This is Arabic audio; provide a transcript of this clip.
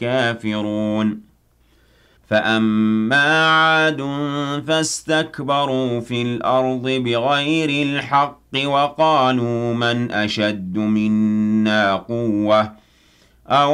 الكافرون فأما عاد فاستكبروا في الأرض بغير الحق وقالوا من أشد منا قوة